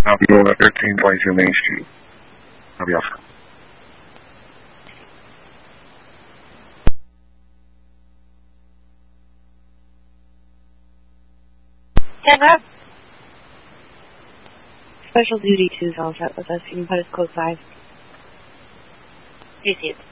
I'll be over 1322 Main Street. I'll be off. Sandra? Special Duty 2 is all set with us. You can put us code 5. Receive.